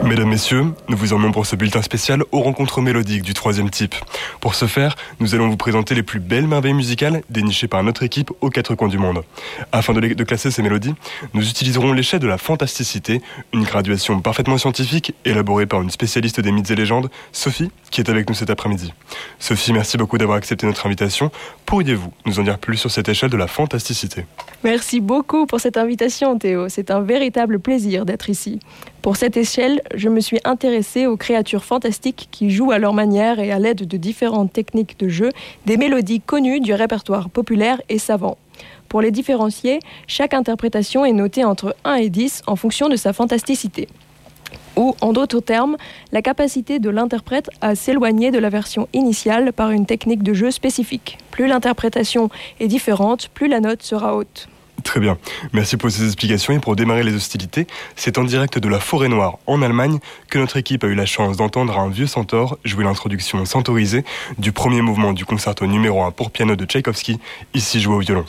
Mesdames, Messieurs, nous vous emmenons pour ce bulletin spécial aux rencontres mélodiques du troisième type. Pour ce faire, nous allons vous présenter les plus belles merveilles musicales dénichées par notre équipe aux quatre coins du monde. Afin de classer ces mélodies, nous utiliserons l'échelle de la fantasticité, une graduation parfaitement scientifique élaborée par une spécialiste des mythes et légendes, Sophie, qui est avec nous cet après-midi. Sophie, merci beaucoup d'avoir accepté notre invitation. Pourriez-vous nous en dire plus sur cette échelle de la fantasticité ? Merci beaucoup pour cette invitation, Théo. C'est un véritable plaisir d'être ici. Pour cette échelle, je me suis intéressée aux créatures fantastiques qui jouent à leur manière et à l'aide de différentes techniques de jeu des mélodies connues du répertoire populaire et savant. Pour les différencier, chaque interprétation est notée entre 1 et 10 en fonction de sa fantasticité. Ou, en d'autres termes, la capacité de l'interprète à s'éloigner de la version initiale par une technique de jeu spécifique. Plus l'interprétation est différente, plus la note sera haute. Très bien, merci pour ces explications et pour démarrer les hostilités, c'est en direct de la Forêt Noire en Allemagne que notre équipe a eu la chance d'entendre un vieux centaure jouer l'introduction centaurisée du premier mouvement du concerto numéro 1 pour piano de Tchaïkovski, ici joué au violon.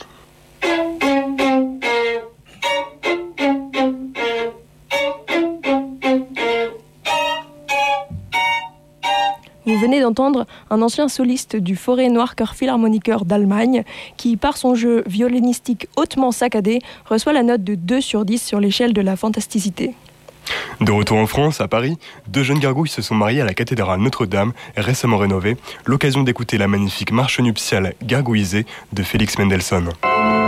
Vous venez d'entendre un ancien soliste du Forêt Noire Chœur Philharmoniker d'Allemagne qui, par son jeu violonistique hautement saccadé, reçoit la note de 2 sur 10 sur l'échelle de la fantasticité. De retour en France, à Paris, 2 jeunes gargouilles se sont mariées à la cathédrale Notre-Dame, récemment rénovée, l'occasion d'écouter la magnifique marche nuptiale gargouillisée de Félix Mendelssohn.